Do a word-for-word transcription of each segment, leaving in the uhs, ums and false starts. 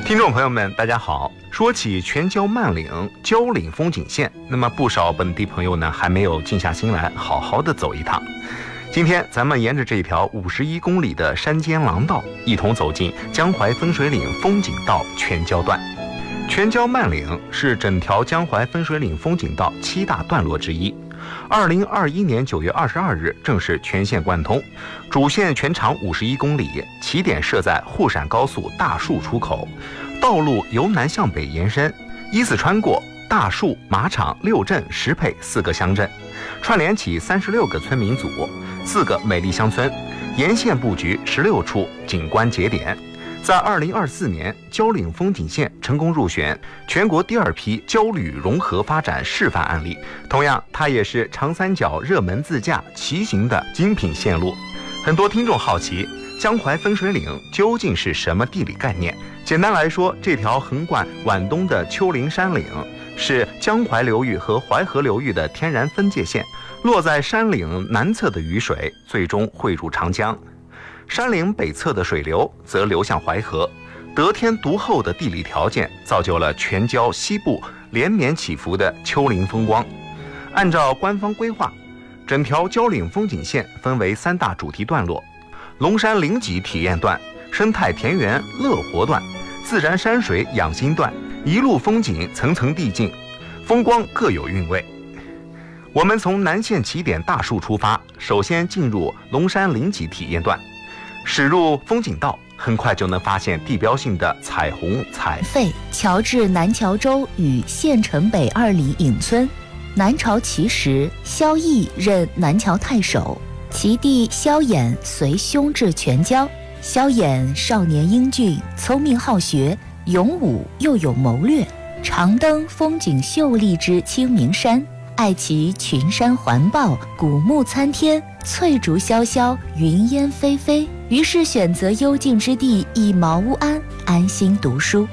听众朋友们，大家好。说起全椒漫岭蕉岭风景线，那么不少本地朋友呢还没有静下心来好好的走一趟。今天咱们沿着这条五十一公里的山间廊道，一同走进江淮分水岭风景道全椒段。全椒漫岭是整条江淮分水岭风景道七大段落之一。二零二一年九月二十二日正式全线贯通，主线全长五十一公里，起点设在沪陕高速大树出口，道路由南向北延伸，依次穿过大树、马场、六镇、石沛四个乡镇，串联起三十六个村民组，四个美丽乡村，沿线布局十六处景观节点。在二零二四年，蕉岭风景线成功入选全国第二批蕉旅融合发展示范案例。同样，它也是长三角热门自驾骑行的精品线路。很多听众好奇，江淮分水岭究竟是什么地理概念？简单来说，这条横贯皖东的丘陵山岭是江淮流域和淮河流域的天然分界线，落在山岭南侧的雨水最终汇入长江。山岭北侧的水流则流向淮河，得天独厚的地理条件造就了全椒西部连绵起伏的丘陵风光。按照官方规划，整条蕉岭风景线分为三大主题段落：龙山岭脊体验段、生态田园乐活段、自然山水养心段，一路风景层层递进，风光各有韵味。我们从南线起点大树出发，首先进入龙山岭脊体验段。驶入风景道，很快就能发现地标性的彩虹彩废乔治南乔州与县城北二里隐村。南朝其时，萧绎任南乔太守，其弟萧衍随兄至全椒。萧衍少年英俊，聪明好学，勇武又有谋略，常登风景秀丽之清明山，爱其群山环抱，古木参天，翠竹萧萧，云烟霏霏，于是选择幽静之地，以茅屋安，安心读书。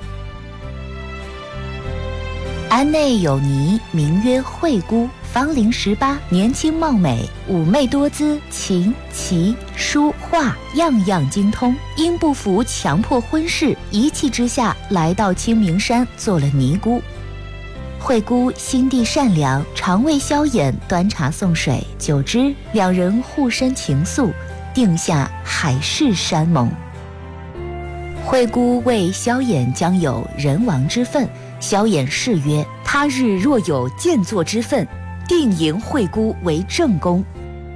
庵内有尼，名曰惠姑，芳龄十八，年轻貌美，妩媚多姿，琴棋书画样样精通。因不服强迫婚事，一气之下来到清明山做了尼姑。惠姑心地善良，常为萧衍端茶送水，久之两人互生情愫，定下海誓山盟。惠姑为萧衍将有人王之分，萧衍誓曰：他日若有剑作之分，定迎惠姑为正宫。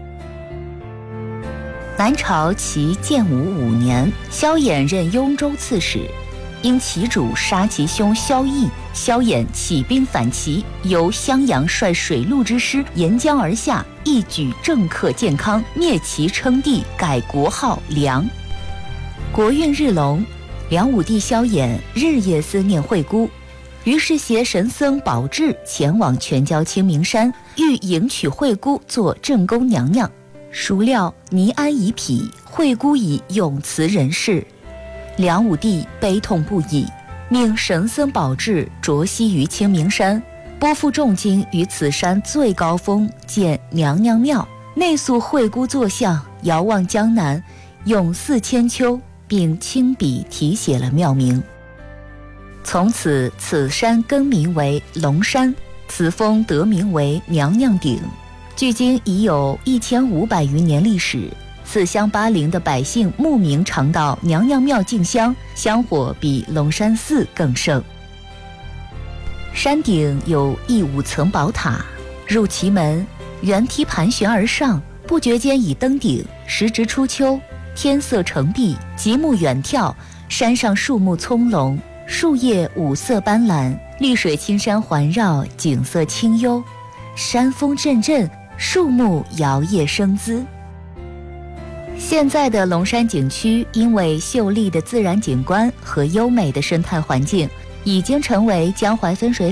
南朝齐建武五年，萧衍任雍州刺史，因其主杀其兄萧绎，萧衍起兵反齐，由襄阳率水陆之师沿江而下，一举政克建康，灭齐称帝，改国号梁。国运日隆，梁武帝萧衍日夜思念惠姑，于是携神僧宝志前往全椒清明山，欲迎娶惠姑做正宫娘娘。孰料倪安已匹，惠姑已永辞人世。梁武帝悲痛不已，命神僧宝志着息于清明山，拨付重金于此山最高峰建娘娘庙，内塑惠姑坐像，遥望江南，永祀千秋，并亲笔题写了庙名。从此此山更名为龙山，此峰得名为娘娘顶。距今已有一千五百余年历史，四乡八邻的百姓慕名常到娘娘庙进香，香火比龙山寺更盛。山顶有一五层宝塔，入其门，圆梯盘旋而上，不觉间已登顶。时值初秋，天色澄碧，极目远眺，山上树木葱茏，树叶五色斑斓，绿水青山环绕，景色清幽，山风阵阵，树木摇曳生姿。现在的龙山景区因为秀丽的自然景观和优美的生态环境，已经成为江淮分水